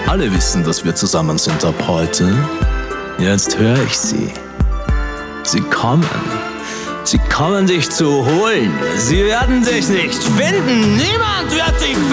Alle wissen, dass wir zusammen sind ab heute. Jetzt höre ich sie. Sie kommen. Sie kommen dich zu holen. Sie werden dich nicht finden. Niemand wird dich finden.